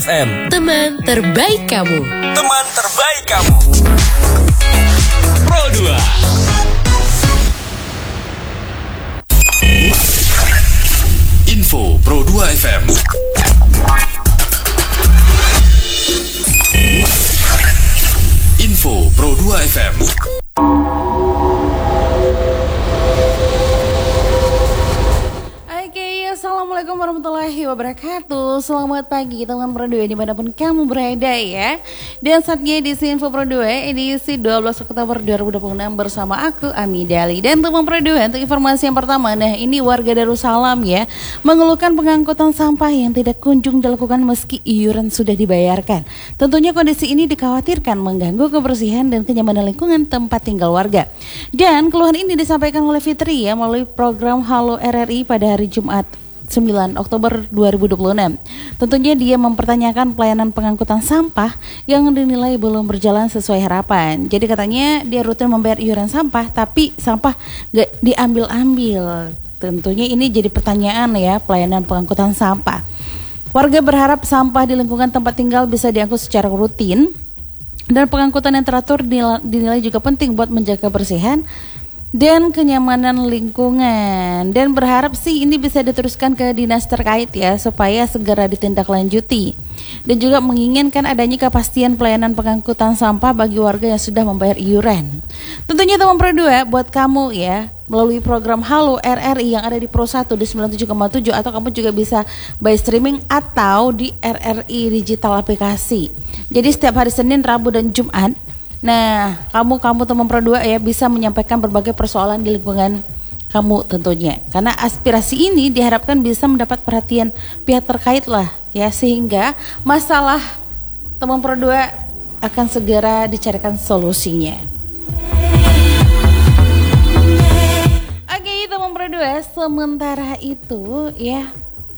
FM. Teman terbaik kamu. Teman terbaik kamu. Pro 2. Info Pro 2 FM. Info Pro 2 FM. Assalamualaikum warahmatullahi wabarakatuh. Selamat pagi teman Pro 2 dimanapun kamu berada ya. Dan saatnya di Info Pro 2 edisi 12 Oktober 2026 bersama aku Ami Dali. Dan teman Pro 2 untuk informasi yang pertama, nah ini warga Darussalam ya mengeluhkan pengangkutan sampah yang tidak kunjung dilakukan meski iuran sudah dibayarkan. Tentunya kondisi ini dikhawatirkan mengganggu kebersihan dan kenyamanan lingkungan tempat tinggal warga. Dan keluhan ini disampaikan oleh Fitri ya melalui program Halo RRI pada hari Jumat 9 Oktober 2026. Tentunya dia mempertanyakan pelayanan pengangkutan sampah yang dinilai belum berjalan sesuai harapan. Jadi katanya dia rutin membayar iuran sampah tapi sampah gak diambil-ambil. Tentunya ini jadi pertanyaan ya, pelayanan pengangkutan sampah. Warga berharap sampah di lingkungan tempat tinggal bisa diangkut secara rutin dan pengangkutan yang teratur dinilai juga penting buat menjaga kebersihan dan kenyamanan lingkungan, dan berharap sih ini bisa diteruskan ke dinas terkait ya supaya segera ditindaklanjuti, dan juga menginginkan adanya kepastian pelayanan pengangkutan sampah bagi warga yang sudah membayar iuran. Tentunya teman Pro 2 buat kamu ya melalui program Halo RRI yang ada di Pro 1 di 97,7, atau kamu juga bisa by streaming atau di RRI Digital aplikasi. Jadi setiap hari Senin, Rabu dan Jumat, nah, kamu teman Pro 2 ya bisa menyampaikan berbagai persoalan di lingkungan kamu tentunya. Karena aspirasi ini diharapkan bisa mendapat perhatian pihak terkait lah ya, sehingga masalah teman Pro 2 akan segera dicarikan solusinya. Oke, teman Pro 2, sementara itu ya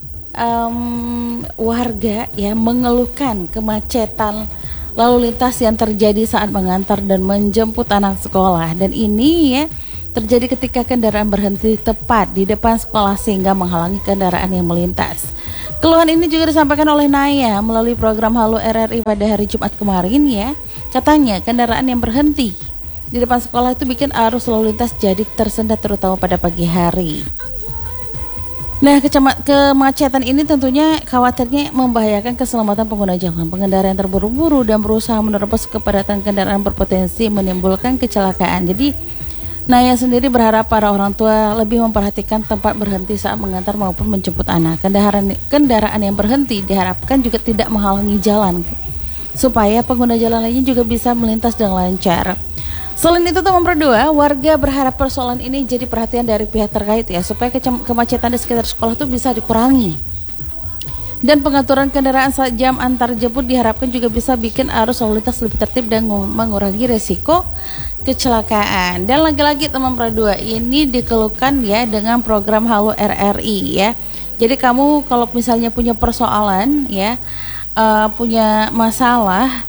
warga ya mengeluhkan kemacetan lalu lintas yang terjadi saat mengantar dan menjemput anak sekolah, dan ini ya terjadi ketika kendaraan berhenti tepat di depan sekolah sehingga menghalangi kendaraan yang melintas. Keluhan ini juga disampaikan oleh Naya melalui program Halo RRI pada hari Jumat kemarin ya. Katanya kendaraan yang berhenti di depan sekolah itu bikin arus lalu lintas jadi tersendat terutama pada pagi hari. Nah, kemacetan ini tentunya khawatirnya membahayakan keselamatan pengguna jalan. Pengendara yang terburu-buru dan berusaha menerobos kepadatan kendaraan berpotensi menimbulkan kecelakaan. Jadi, Naya sendiri berharap para orang tua lebih memperhatikan tempat berhenti saat mengantar maupun menjemput anak. Kendaraan yang berhenti diharapkan juga tidak menghalangi jalan, supaya pengguna jalan lainnya juga bisa melintas dengan lancar. Selain itu teman Pro 2, warga berharap persoalan ini jadi perhatian dari pihak terkait ya, supaya kemacetan di sekitar sekolah itu bisa dikurangi. Dan pengaturan kendaraan saat jam antar jemput diharapkan juga bisa bikin arus lalu lintas lebih tertib dan mengurangi resiko kecelakaan. Dan lagi-lagi teman Pro 2, ini dikeluhkan ya dengan program Halo RRI ya. Jadi kamu kalau misalnya punya persoalan ya, punya masalah,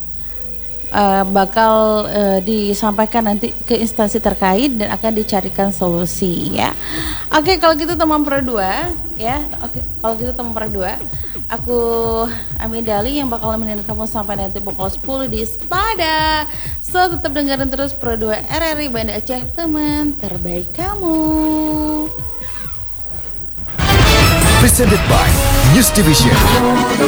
bakal disampaikan nanti ke instansi terkait dan akan dicarikan solusi ya. Oke, kalau gitu teman Pro 2 ya. Oke, kalau gitu teman Pro 2, aku Ami Dali yang bakal nemenin kamu sampai nanti pukul 10 di Spada. So tetap dengerin terus Pro 2 RRI Banda Aceh, teman terbaik kamu. Presented by News Division.